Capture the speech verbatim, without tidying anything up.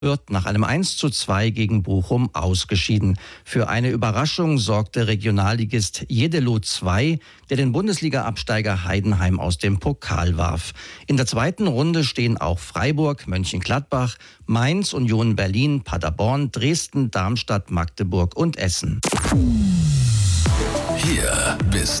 Wird nach einem eins zu zwei gegen Bochum ausgeschieden. Für eine Überraschung sorgte Regionalligist Jeddelo zwei, der den Bundesliga-Absteiger Heidenheim aus dem Pokal warf. In der zweiten Runde stehen auch Freiburg, Mönchengladbach, Mainz, Union Berlin, Paderborn, Dresden, Darmstadt, Magdeburg und Essen. Hier bist